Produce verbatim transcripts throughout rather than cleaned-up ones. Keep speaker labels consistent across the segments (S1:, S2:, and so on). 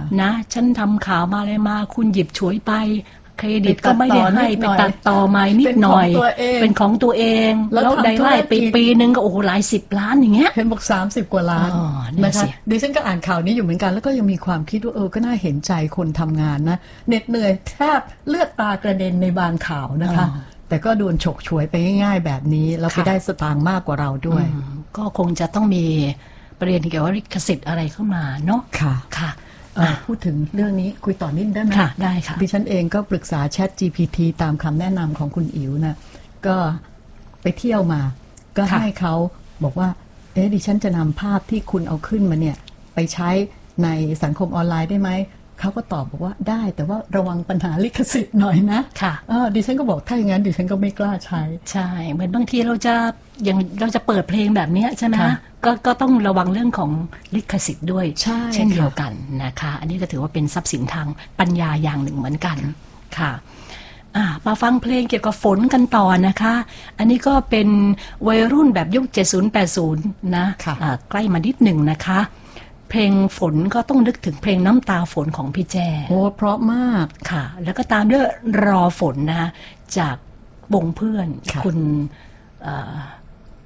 S1: นะฉันทำข่าวมาอะไรมาคุณหยิบฉวยไปเครดิตก็ไม่ได้ให้ไปตัดต่อใหม่นิดหน่อยเป็นของตัวเองแล้วได้ไล่ปีปีนึงก็โอ้โหหลายสิบล้านอย่างเงี้ย
S2: เห็นบอกสามสิบกว่าล้านนะคะดิฉันก็อ่านข่าวนี้อยู่เหมือนกันแล้วก็ยังมีความคิดว่าเออก็น่าเห็นใจคนทำงานนะเหน็ดเหนื่อยแทบเลือดตากระเด็นในบางข่าวนะคะแต่ก็โดนฉกฉวยไปง่ายๆแบบนี้แล้วไปได้สตางค์มากกว่าเราด้วย
S1: ก็คงจะต้องมีประเด็นเกี่ยวกับลิขสิทธิ์อะไรเข้ามาเนาะ
S2: ค่ะ
S1: ค่ะ
S2: พูดถึงเรื่องนี้คุยต่อนิดได้ไหม
S1: ค่ะได้ค่ะ
S2: ดิฉันเองก็ปรึกษา แชท จี พี ที ตามคำแนะนำของคุณอิ๋วนะก็ไปเที่ยวมาก็ให้เขาบอกว่าเอ๊ะดิฉันจะนำภาพที่คุณเอาขึ้นมาเนี่ยไปใช้ในสังคมออนไลน์ได้ไหมเขาก็ตอบบอกว่าได้แต่ว่าระวังปัญหาลิขสิทธิ์หน่อยนะ
S1: ค่ะ
S2: ดิฉันก็บอกถ้าอย่างนั้นดิฉันก็ไม่กล้าใช้
S1: ใช่เหมือนบางทีเราจะอย่างเราจะเปิดเพลงแบบนี้ใช่ไหมก็ก็ต้องระวังเรื่องของลิขสิทธิ์ด้วยเช่นเดียวกันนะคะอันนี้ก็ถือว่าเป็นทรัพย์สินทางปัญญาอย่างหนึ่งเหมือนกันค่ะมาฟังเพลงเกี่ยวกับฝนกันต่อนะคะอันนี้ก็เป็นวัยรุ่นแบบยุคเจ็ดสิบ แปดสิบนะใกล้มานิดหนึ่งนะคะเพลงฝนก็ต้องนึกถึงเพลงน้ำตาฝนของพี่แจ้
S2: โอ้เพราะมาก
S1: ค่ะแล้วก็ตามด้วยรอฝนนะจากวงเพื่อนคุณ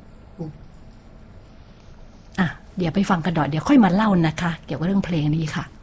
S1: อ่ะเดี๋ยวไปฟังกันต่อเดี๋ยวค่อยมาเล่านะคะเกี่ยวกับเรื่องเพลงนี้ค่ะ